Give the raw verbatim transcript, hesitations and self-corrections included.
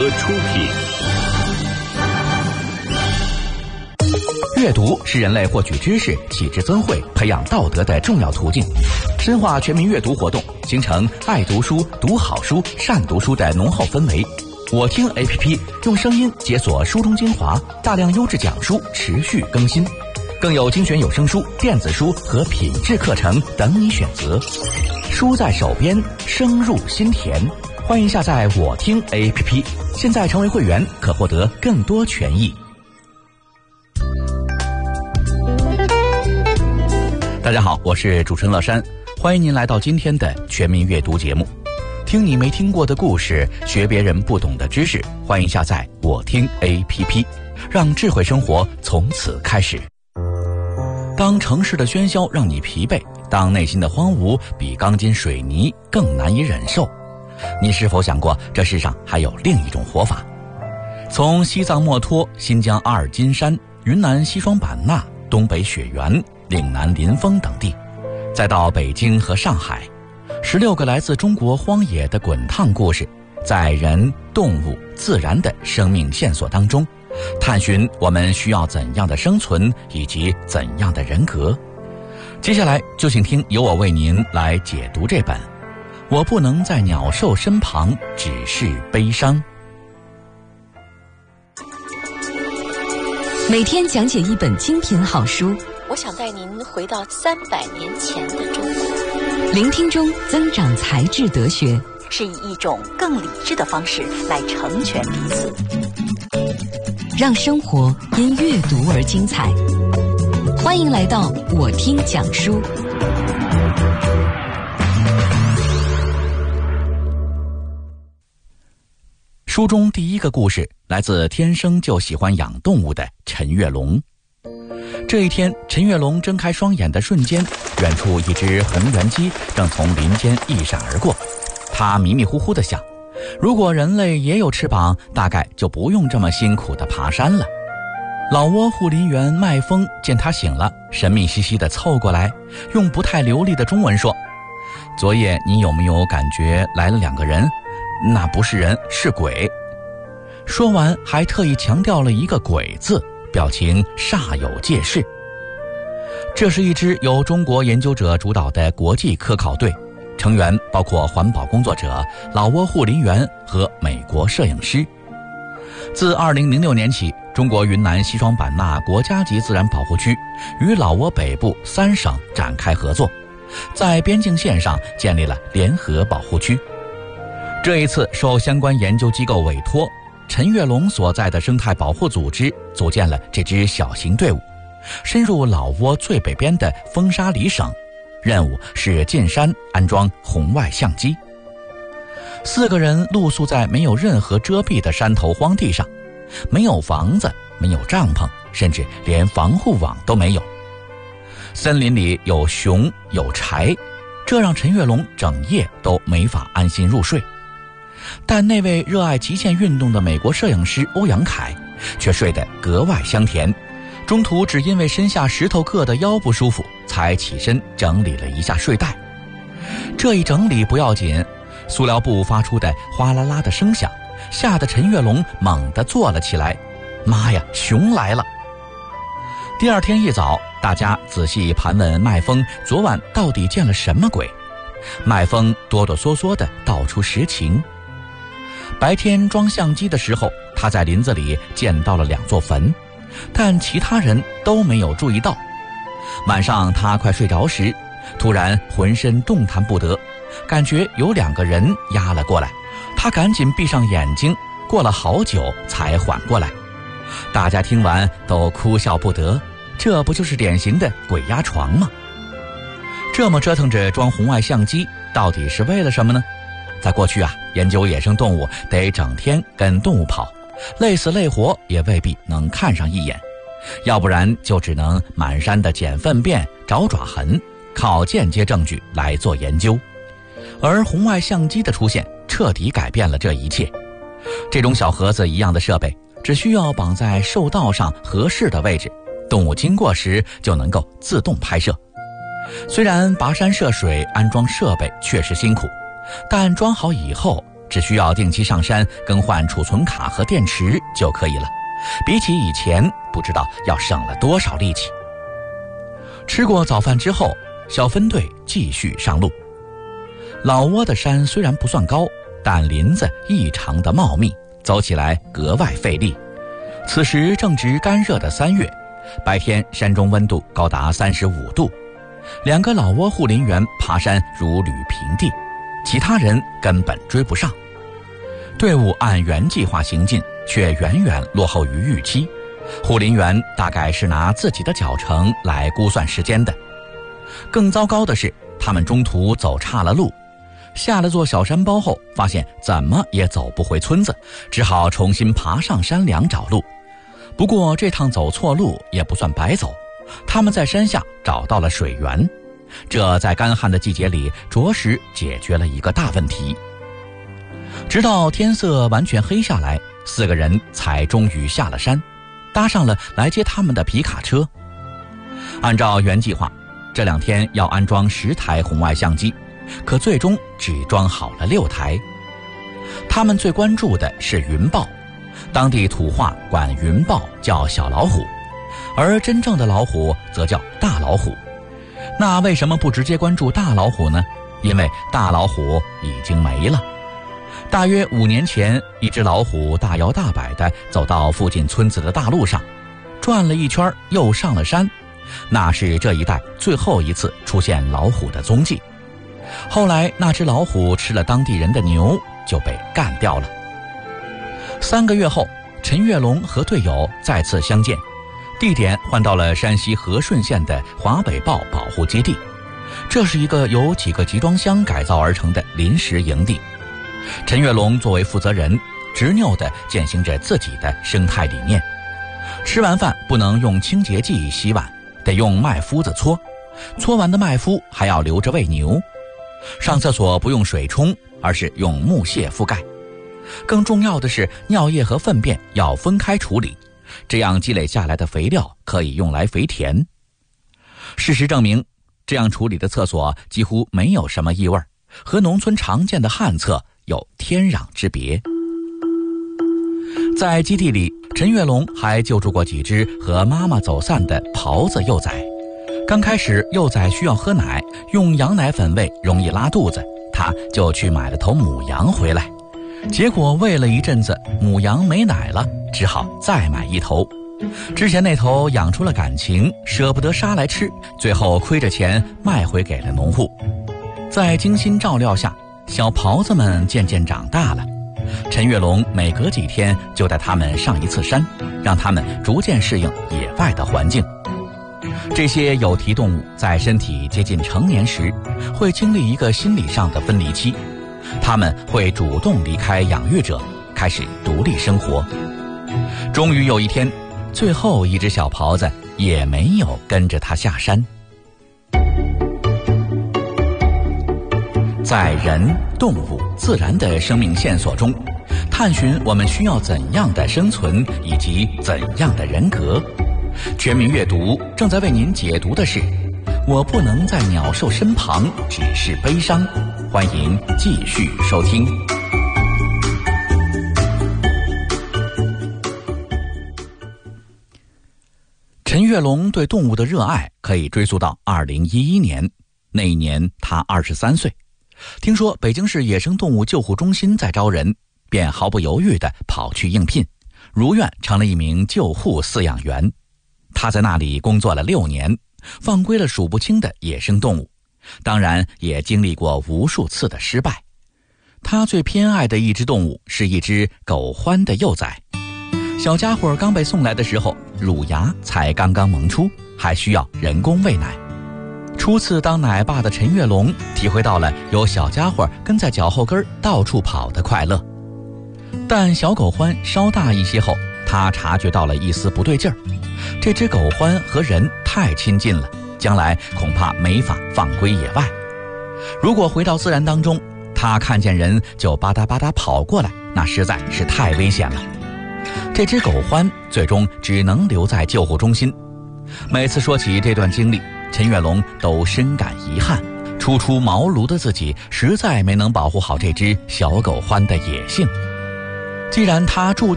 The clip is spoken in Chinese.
出品。 阅读是人类获取知识、启智增慧、培养道德的重要途径。深化全民阅读活动，形成爱读书、读好书、善读书的浓厚氛围。我听 A P P 用声音解锁书中精华，大量优质讲书持续更新，更有精选有声书、电子书和品质课程等你选择。书在手边，声入心田。欢迎下载我听 A P P， 现在成为会员可获得更多权益。大家好，我是主持人乐山，欢迎您来到今天的全民阅读节目。听你没听过的故事，学别人不懂的知识，欢迎下载我听 A P P， 让智慧生活从此开始。当城市的喧嚣让你疲惫，当内心的荒芜比钢筋水泥更难以忍受，你是否想过这世上还有另一种活法？从西藏墨脱、新疆阿尔金山、云南西双版纳、东北雪原、岭南临风等地，再到北京和上海，十六个来自中国荒野的滚烫故事，在人、动物、自然的生命线索当中，探寻我们需要怎样的生存以及怎样的人格。接下来就请听由我为您来解读这本《我不能在鸟兽身旁只是悲伤》。 每天讲解一本精品好书， 我想带您回到三百年前的中国， 聆听中增长才智德学， 是以一种更理智的方式来成全彼此， 让生活因阅读而精彩。欢迎来到我听讲书。 书中第一个故事来自天生就喜欢养动物的陈月龙。这一天，陈月龙睁开双眼的瞬间，远处一只红原鸡正从林间一闪而过。他迷迷糊糊地想，如果人类也有翅膀，大概就不用这么辛苦地爬山了。老挝护林员麦峰见他醒了，神秘兮兮地凑过来，用不太流利的中文说：昨夜你有没有感觉来了两个人？那不是人，是鬼。说完还特意强调了一个鬼字，表情煞有介事。这是一支由中国研究者主导的国际科考队，成员包括环保工作者、老挝护林员和美国摄影师。自二零零六年起，中国云南西双版纳国家级自然保护区与老挝北部三省展开合作，在边境线上建立了联合保护区。这一次受相关研究机构委托，陈月龙所在的生态保护组织组建了这支小型队伍，深入老挝最北边的风沙里省，任务是进山安装红外相机。四个人露宿在没有任何遮蔽的山头荒地上，没有房子，没有帐篷，甚至连防护网都没有。森林里有熊有柴，这让陈月龙整夜都没法安心入睡。但那位热爱极限运动的美国摄影师欧阳凯却睡得格外香甜，中途只因为身下石头硌的腰不舒服，才起身整理了一下睡袋。这一整理不要紧，塑料布发出的哗啦啦的声响，吓得陈月龙猛地坐了起来。妈呀，熊来了！第二天一早，大家仔细盘问麦峰昨晚到底见了什么鬼。麦峰哆哆嗦嗦地道出实情。白天装相机的时候，他在林子里见到了两座坟，但其他人都没有注意到。晚上他快睡着时，突然浑身动弹不得，感觉有两个人压了过来。他赶紧闭上眼睛，过了好久才缓过来。大家听完都哭笑不得，这不就是典型的鬼压床吗？这么折腾着装红外相机，到底是为了什么呢？在过去啊，研究野生动物得整天跟动物跑，累死累活也未必能看上一眼，要不然就只能满山的捡粪便、找爪痕，靠间接证据来做研究。而红外相机的出现彻底改变了这一切。这种小盒子一样的设备，只需要绑在兽道上合适的位置，动物经过时就能够自动拍摄。虽然跋山涉水安装设备确实辛苦，但装好以后只需要定期上山更换储存卡和电池就可以了，比起以前不知道要省了多少力气。吃过早饭之后，小分队继续上路。老挝的山虽然不算高，但林子异常的茂密，走起来格外费力。此时正值干热的三月，白天山中温度高达三十五度，两个老挝护林员爬山如履平地，其他人根本追不上。队伍按原计划行进，却远远落后于预期。护林员大概是拿自己的脚程来估算时间的。更糟糕的是，他们中途走岔了路，下了座小山包后，发现怎么也走不回村子，只好重新爬上山梁找路。不过这趟走错路也不算白走，他们在山下找到了水源，这在干旱的季节里着实解决了一个大问题。直到天色完全黑下来，四个人才终于下了山，搭上了来接他们的皮卡车。按照原计划，这两天要安装十台红外相机，可最终只装好了六台。他们最关注的是云豹，当地土话管云豹叫小老虎，而真正的老虎则叫大老虎。那为什么不直接关注大老虎呢？因为大老虎已经没了。大约五年前，一只老虎大摇大摆地走到附近村子的大路上，转了一圈又上了山，那是这一带最后一次出现老虎的踪迹。后来那只老虎吃了当地人的牛，就被干掉了。三个月后，陈跃龙和队友再次相见，地点换到了山西和顺县的华北豹保护基地。这是一个由几个集装箱改造而成的临时营地。陈跃龙作为负责人，执拗地践行着自己的生态理念。吃完饭不能用清洁剂洗碗，得用麦麸子搓，搓完的麦麸还要留着喂牛。上厕所不用水冲，而是用木屑覆盖。更重要的是，尿液和粪便要分开处理，这样积累下来的肥料可以用来肥田。事实证明，这样处理的厕所几乎没有什么异味，和农村常见的旱厕有天壤之别。在基地里，陈跃龙还救助过几只和妈妈走散的狍子幼崽。刚开始幼崽需要喝奶，用羊奶粉喂容易拉肚子，他就去买了头母羊回来。结果喂了一阵子，母羊没奶了，只好再买一头。之前那头养出了感情，舍不得杀来吃，最后亏着钱卖回给了农户。在精心照料下，小狍子们渐渐长大了。陈跃龙每隔几天就带他们上一次山，让他们逐渐适应野外的环境。这些有蹄动物在身体接近成年时，会经历一个心理上的分离期，他们会主动离开养育者，开始独立生活。终于有一天，最后一只小狍子也没有跟着他下山。在人、动物、自然的生命线索中，探寻我们需要怎样的生存以及怎样的人格。全民阅读正在为您解读的是：我不能在鸟兽身旁只是悲伤。欢迎继续收听。陈跃龙对动物的热爱可以追溯到二零一一年，那一年他二十三岁。听说北京市野生动物救护中心在招人，便毫不犹豫地跑去应聘，如愿成了一名救护饲养员。他在那里工作了六年，放归了数不清的野生动物，当然也经历过无数次的失败。他最偏爱的一只动物是一只狗獾的幼崽。小家伙刚被送来的时候，乳牙才刚刚萌出，还需要人工喂奶。初次当奶爸的陈跃龙体会到了有小家伙跟在脚后跟到处跑的快乐。但小狗獾稍大一些后，他察觉到了一丝不对劲儿，这只狗獾和人太亲近了，将来恐怕没法放归野外。如果回到自然当中，他看见人就吧嗒吧嗒跑过来，那实在是太危险了。这只狗獾最终只能留在救护中心。每次说起这段经历，陈跃龙都深感遗憾， 初出茅庐的自己实在没能保护好这只小狗獾的野性。既然它注